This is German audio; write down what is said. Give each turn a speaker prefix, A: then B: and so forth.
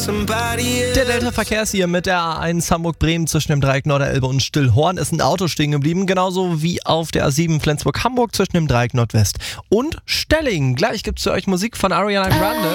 A: Der Delta-Verkehr ist hier mit der A1 Hamburg-Bremen zwischen dem Dreieck Norderelbe und Stillhorn. Ist ein Auto stehen geblieben, genauso wie auf der A7 Flensburg-Hamburg zwischen dem Dreieck Nordwest und Stelling. Gleich gibt's für euch Musik von Ariana Grande.